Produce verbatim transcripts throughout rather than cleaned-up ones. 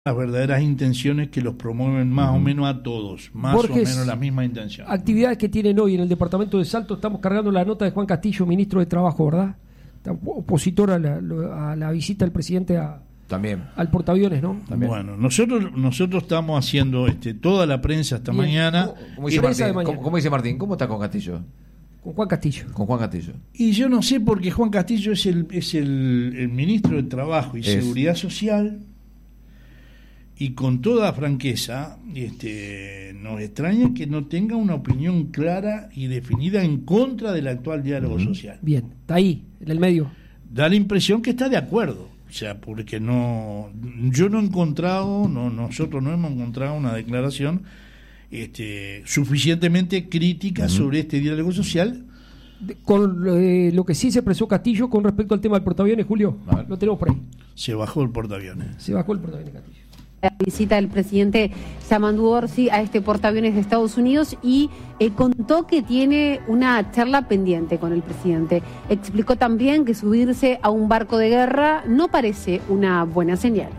las verdaderas intenciones que los promueven más uh-huh. o menos a todos, más Borges, o menos la misma intención. Actividades que tienen hoy en el departamento de Salto, estamos cargando la nota de Juan Castillo, ministro de Trabajo, ¿verdad? Opositor a la, a la visita del presidente a, También. al portaaviones, ¿no? También. Bueno, nosotros nosotros estamos haciendo este toda la prensa esta Bien. mañana. ¿Cómo, cómo, dice Martín, mañana. ¿Cómo, ¿Cómo dice Martín? ¿Cómo está con Castillo? Con Juan Castillo. Con Juan Castillo. Y yo no sé, porque Juan Castillo es el es el, el ministro de Trabajo y es. Seguridad Social. Y con toda franqueza, este, nos extraña que no tenga una opinión clara y definida en contra del actual diálogo uh-huh. social. Bien, está ahí, en el medio. Da la impresión que está de acuerdo, o sea, porque no, yo no he encontrado, no, nosotros no hemos encontrado una declaración este, suficientemente crítica uh-huh. sobre este diálogo social. De, con eh, lo que sí se expresó Castillo con respecto al tema del portaaviones, Julio, lo tenemos por ahí. Se bajó el portaaviones. Se bajó el portaaviones, Castillo. La visita del presidente Yamandu Orsi a este portaaviones de Estados Unidos y eh, contó que tiene una charla pendiente con el presidente. Explicó también que subirse a un barco de guerra no parece una buena señal.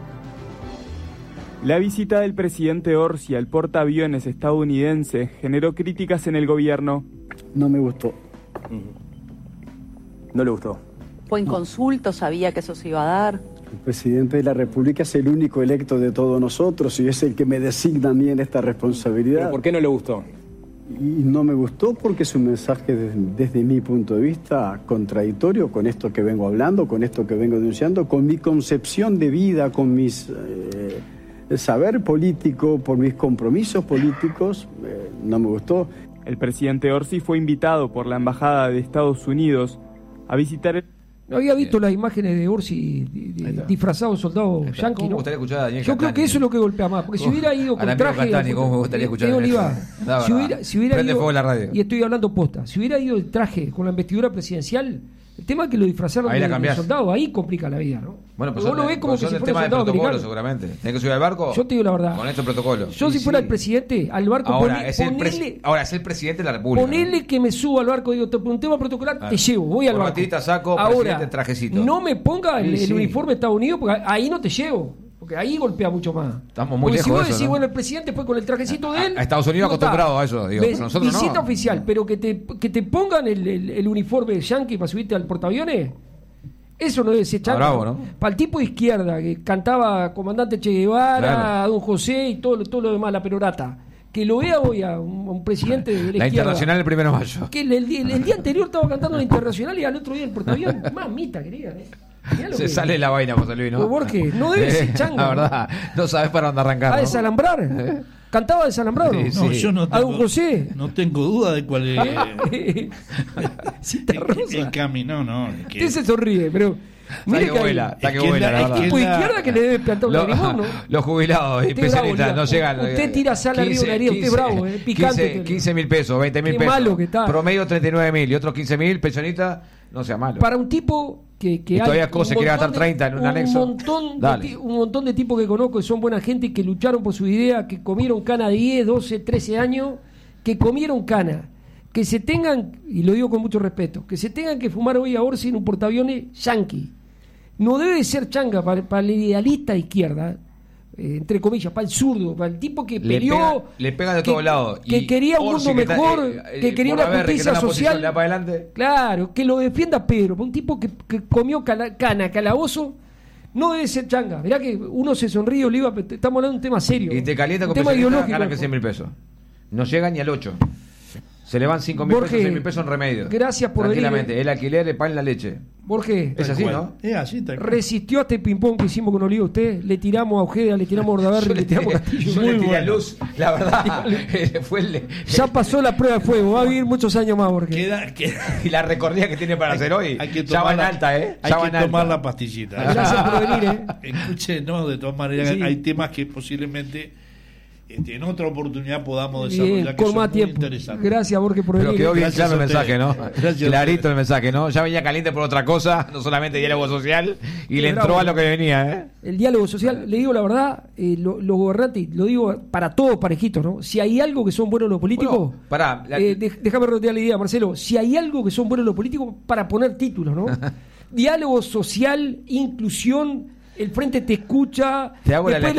La visita del presidente Orsi al portaaviones estadounidense generó críticas en el gobierno. No me gustó. No le gustó. ¿Fue en no. consulta? ¿Sabía que eso se iba a dar? El presidente de la República es el único electo de todos nosotros y es el que me designa a mí en esta responsabilidad. ¿Pero por qué no le gustó? Y no me gustó porque es un mensaje desde, desde mi punto de vista contradictorio con esto que vengo hablando, con esto que vengo denunciando, con mi concepción de vida, con mis eh, saber político, por mis compromisos políticos. Eh, no me gustó. El presidente Orsi fue invitado por la Embajada de Estados Unidos a visitar el... No había visto Bien. las imágenes de Orsi disfrazado de soldado yanqui, ¿no? Me gustaría escuchar a Daniel Yo creo que eso es lo que golpea más, porque si hubiera ido con traje... Castani, ¿cómo me gustaría escuchar Oliva, si hubiera, si hubiera Prende ido, fuego la radio. Y estoy hablando posta, si hubiera ido el traje con la investidura presidencial, el tema es que lo disfrazaron de, de soldado, ahí complica la vida, ¿no? Bueno, pues vos lo ves como que si fuera tema de protocolo, americano. seguramente. ¿Tenés que subir al barco? Yo te digo la verdad. Con estos protocolos. Yo, si fuera sí. el presidente, al barco ahora, ponele, es el pres- ahora es el presidente de la República. Ponele ¿no? que me subo al barco, digo, por un tema protocolar, ah, te llevo, voy al barco. Corbatita, saco, ahora, trajecito. No me ponga el, sí, el sí. uniforme de Estados Unidos, porque ahí no te llevo. Porque ahí golpea mucho más. Estamos muy porque lejos si vos de eso, decís, ¿no? bueno, el presidente fue con el trajecito de él. A Estados Unidos acostumbrado a eso, digo. Pero nosotros visita no. oficial, pero que te, que te pongan el, el, el uniforme yankee para subirte al portaaviones. Eso no debe ser changa. Bravo, ¿no? Para el tipo de izquierda que cantaba Comandante Che Guevara, claro. Don José y todo, todo lo demás, la perorata. Que lo vea hoy a un, a un presidente de la, la izquierda. La Internacional el primero de mayo. Que el, el, el, el día anterior estaba cantando la Internacional y al otro día el portaavión. Mamita, querida. ¿eh? Se que... sale la vaina, José Luis, ¿no? Borges, no debe ser changa. La verdad, no sabes para dónde arrancar. A ¿no? desalambrar. ¿Eh? ¿Cantaba desalambrado? Sí, sí. No, yo no tengo, ¿A Don José? No tengo duda de cuál es. Si te rosa. El camino, no. no que... Usted se sonríe, pero. Mire que vuela, está que vuela, la verdad. El tipo de izquierda que le debe plantar un lagrimón, ¿no? Los jubilados y especialistas no llegan. Usted tira sal arriba de una herida, usted bravo, eh, picante. quince mil pesos, veinte mil pesos. Malo que está. Promedio treinta y nueve mil y otros quince mil, pensionista, no sea malo. Para un tipo que, que y todavía hay se quiere gastar treinta en un, un anexo. Montón de, un montón de tipos que conozco que son buena gente y que lucharon por su idea, que comieron cana de diez, doce, trece años, que comieron cana. Que se tengan, y lo digo con mucho respeto, que se tengan que fumar hoy a Orsi en un portaaviones yanqui. No debe ser changa para, para el idealista de izquierda, eh, entre comillas, para el zurdo, para el tipo que peleó. Le pega, le pega de que, todos lados. Que y quería un mundo mejor, está, eh, que quería una justicia social. Para adelante. Claro, que lo defienda Pedro. Un tipo que, que comió cala, cana, calabozo, no debe ser changa. Mirá que uno se sonríe, Oliva, pero estamos hablando de un tema serio. Y te calienta con tema ideológico. Ganan que cien mil pesos. No llega ni al ocho. Se le van cinco mil pesos, seis mil pesos en remedio. Gracias por Tranquilamente, venir. el alquiler, el pan, la leche. Borges, es así, ¿no? Es así, tal cual. Resistió a este ping-pong que hicimos con Oliva usted. Le tiramos a Ojeda, le tiramos a Ordaberri, le tiramos a Castillo. Yo Muy le tiré bueno. a Luz, la verdad. Fue el, ya pasó la prueba de fuego, va a vivir muchos años más, Borges. Queda, queda. Y la recorrida que tiene para hay, hacer hoy, hay que ya va en la, alta, ¿eh? Hay ya que va en tomar alta. la pastillita. Gracias por venir, ¿eh? Escuche, no, de todas maneras, sí. Hay temas que posiblemente... Este, en otra oportunidad podamos desarrollar bien, que son muy tiempo. interesantes. Gracias, Borges, por venir. Pero quedó bien Gracias claro el mensaje, ¿no? Gracias Clarito el mensaje, ¿no? Ya venía caliente por otra cosa, no solamente diálogo social, y sí, le entró bravo, a lo que venía, ¿eh? El diálogo social, le digo la verdad, eh, lo, los gobernantes, lo digo para todos parejitos, ¿no? Si hay algo que son buenos los políticos, bueno, pará, la... eh, de, déjame redondear la idea, Marcelo, si hay algo que son buenos los políticos, para poner títulos, ¿no? Diálogo social, inclusión, el frente te escucha. Te hago la, Después